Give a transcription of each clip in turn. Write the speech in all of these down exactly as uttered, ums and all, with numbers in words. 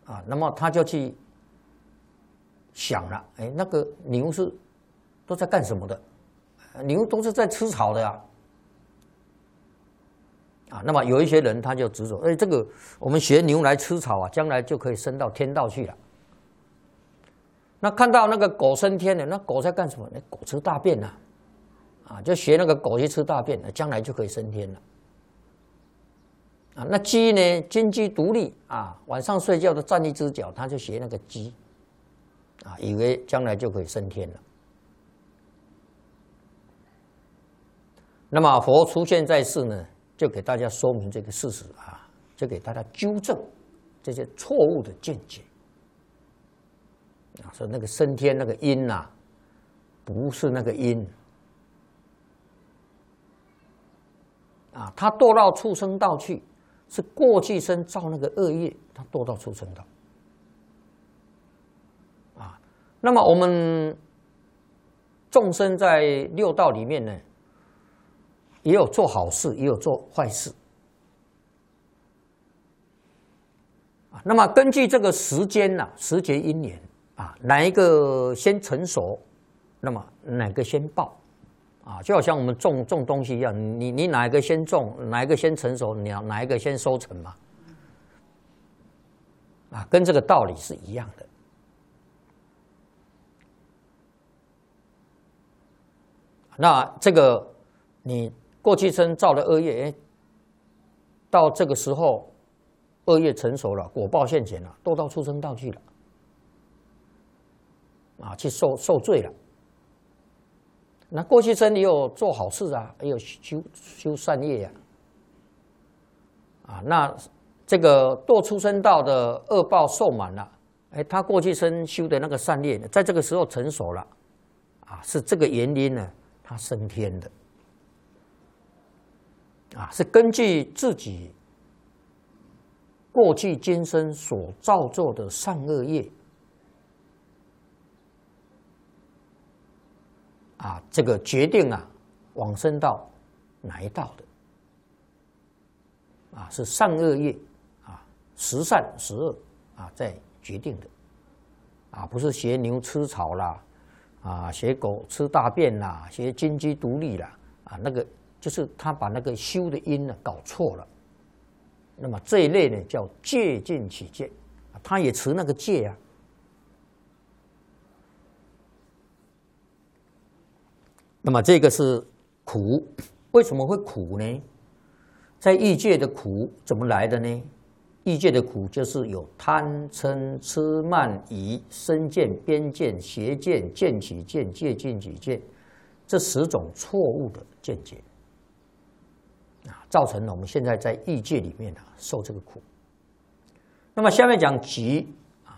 啊，那么他就去想了，哎，那个牛是都在干什么的？牛都是在吃草的呀。啊，那么有一些人他就执着，哎，这个我们学牛来吃草啊，将来就可以升到天道去了。那看到那个狗升天了，那狗在干什么？那狗吃大便呐，啊，就学那个狗去吃大便，将来就可以升天了。啊，那鸡呢，金鸡独立啊，晚上睡觉都站一只脚，他就学那个鸡，啊，以为将来就可以升天了。那么佛出现在世呢，就给大家说明这个事实啊，就给大家纠正这些错误的见解。啊，说那个升天那个因呐、啊，不是那个因。啊，他堕到畜生道去，是过去生造那个恶业，他堕到畜生道。啊，那么我们众生在六道里面呢，也有做好事，也有做坏事。啊，那么根据这个时间呐、啊，时节因缘啊，哪一个先成熟，那么哪个先报。啊，就好像我们种种东西一样，你你哪一个先种，哪一个先成熟，你要哪一个先收成嘛？啊，跟这个道理是一样的。那这个你过去生造的恶业，到这个时候恶业成熟了，果报现前了，都到畜生道去了，啊，去受受罪了。那过去生也有做好事啊，也有修修善业呀、啊，啊，那这个堕畜生道的恶报受满了，哎，他过去生修的那个善业，在这个时候成熟了，啊，是这个原因呢，他升天的，啊，是根据自己过去今生所造作的善恶业。啊，这个决定啊，往生到哪一道的？啊，是善恶业啊，十善十恶啊，在决定的。啊，不是学牛吃草啦，啊，学狗吃大便啦，学金鸡独立啦，啊，那个就是他把那个修的因呢搞错了。那么这一类呢叫戒禁起戒，他也持那个戒啊。那么这个是苦，为什么会苦呢？在欲界的苦怎么来的呢？欲界的苦就是有贪嗔痴慢疑身见边见邪见见取见戒禁起见这十种错误的见解啊，造成了我们现在在欲界里面啊受这个苦。那么下面讲集。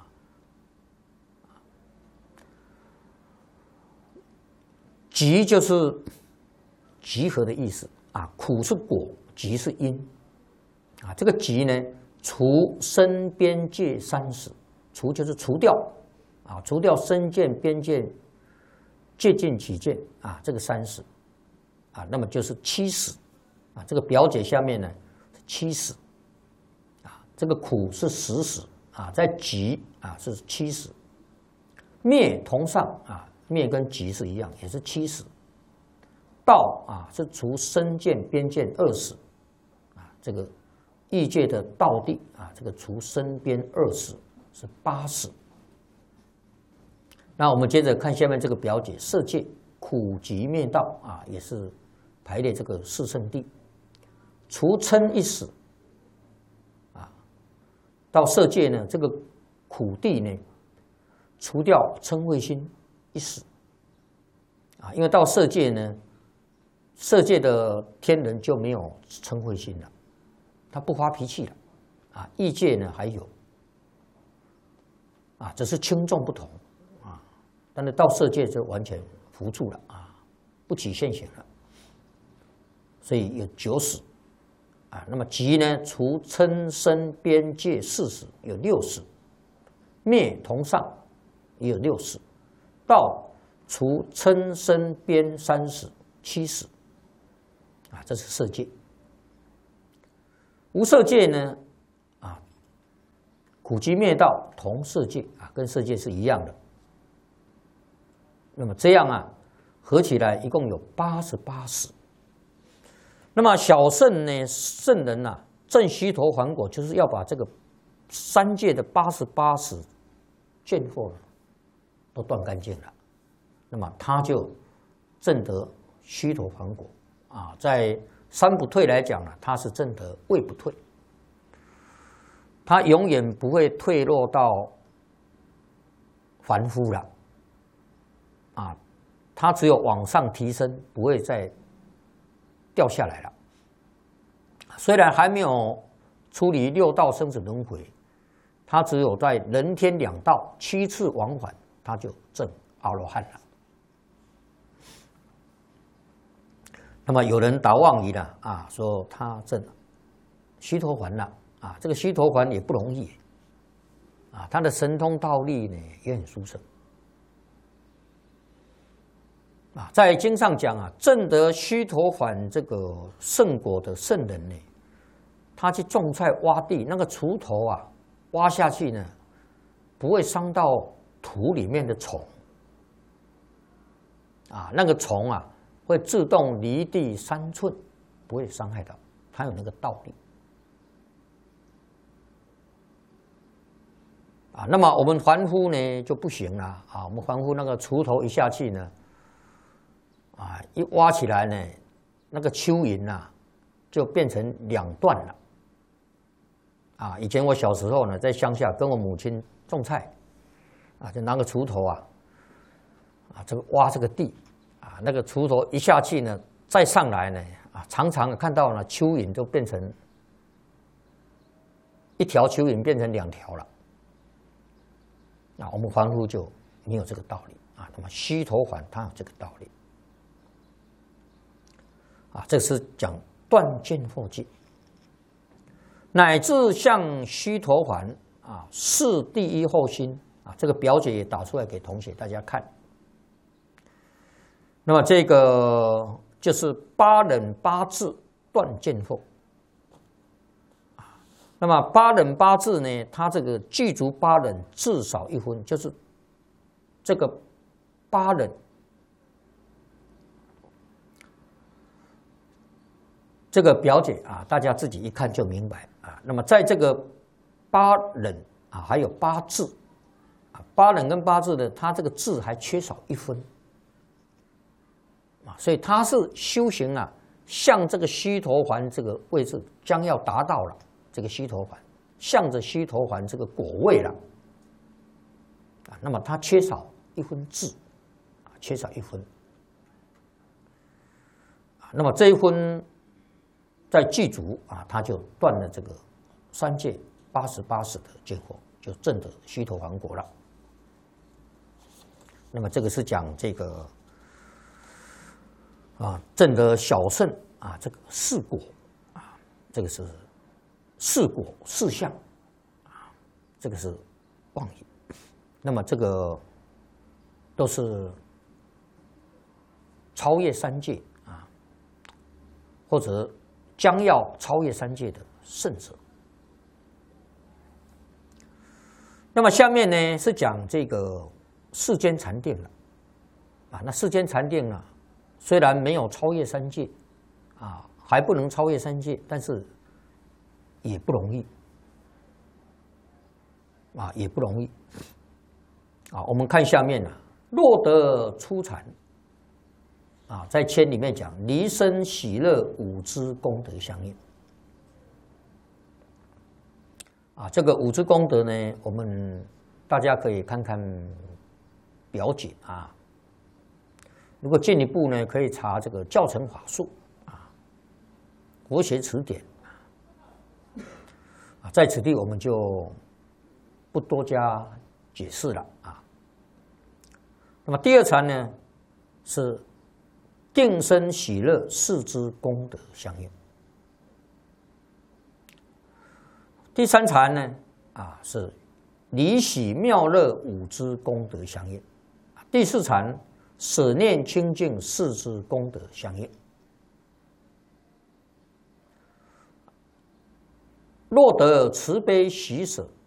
集就是集合的意思啊，苦是果，集是因啊。这个集呢，除身边界三十，除就是除掉啊，除掉身见、边见、戒禁起见啊，这个三十啊，那么就是七十啊。这个表解下面呢是七十啊，这个苦是十十啊，在集啊是七十，灭同上啊。灭跟集是一样，也是七十。道啊是除身见、边见二十，啊，这个欲界的道地啊，这个除身边二十是八十。那我们接着看下面这个表解，色界苦集灭道啊，也是排列这个四圣谛，除嗔一死啊，到色界呢，这个苦地呢，除掉嗔恚心。一死啊，因为到色界呢，色界的天人就没有嗔恚心了，他不发脾气了啊。欲界呢还有啊，只是轻重不同啊。但是到色界就完全伏住了啊，不起现行了。所以有九死啊。那么集呢，除嗔身边界四死，有六死；灭同上也有六死。道除嗔身边三十七十啊，这是色界。无色界呢啊， 苦集灭道同世界啊，跟世界是一样的。那么这样啊，合起来一共有八十八识。那么小圣呢，圣人呐、啊，证须陀洹果，就是要把这个三界的八十八识见惑了，都断干净了。那么他就证得须陀洹果啊，在三不退来讲呢，他是证得位不退，他永远不会退落到凡夫了啊，他只有往上提升，不会再掉下来了。虽然还没有出离六道生死轮回，他只有在人天两道七次往返，他就证阿罗汉了。那么有人答妄语了啊，说他证须陀洹了啊，这个须陀洹也不容易啊，他的神通道力呢也很殊胜啊。在经上讲啊，证得须陀洹这个圣果的圣人呢，他去种菜挖地，那个锄头啊挖下去呢，不会伤到土里面的虫啊，那个虫啊会自动离地三寸，不会伤害到，他有那个道理啊。那么我们凡夫呢就不行了啊，我们凡夫那个锄头一下去呢，啊，一挖起来呢，那个蚯蚓呐就变成两段了啊。以前我小时候呢，在乡下跟我母亲种菜啊，就拿个锄头啊，啊，这个挖这个地。啊，那个锄头一下去呢，再上来呢，啊，常常看到呢，蚯蚓就变成一条蚯蚓变成两条了。啊，我们凡夫就没有这个道理啊。那么须陀洹他有这个道理啊，这是讲断见惑境，乃至像须陀洹啊，是第一后心啊，这个表姐也打出来给同学大家看。那么这个就是八忍八智断见惑啊。那么八忍八智呢，它这个具足八忍至少一分，就是这个八忍这个表姐啊，大家自己一看就明白啊。那么在这个八忍啊，还有八智啊，八忍跟八智的，它这个智还缺少一分。啊，所以他是修行啊，向这个须陀洹这个位置将要达到了，这个须陀洹向着须陀洹这个果位了啊，那么他缺少一分智啊，缺少一分啊，那么这一分在具足啊，他就断了这个三界八十八识的见惑，就证得须陀洹果了。那么这个是讲这个。啊，证得小圣啊，这个四果啊，这个是四果四相啊，这个是妄语。那么这个都是超越三界啊，或者将要超越三界的圣者。那么下面呢是讲这个世间禅定了啊，那世间禅定呢？虽然没有超越三界，啊，还不能超越三界，但是也不容易，啊，也不容易，啊，我们看下面啊，若得初禅，啊，在签里面讲离生喜乐五支功德相应，啊，这个五支功德呢，我们大家可以看看表解啊。如果进一步呢，可以查这个教程法术啊，国学词典啊，在此地我们就不多加解释了啊。那么第二禅呢，是定生喜乐四支功德相应。第三禅呢，啊是离喜妙乐五支功德相应。第四禅。舍念清净四支功德相应。若得慈悲喜舍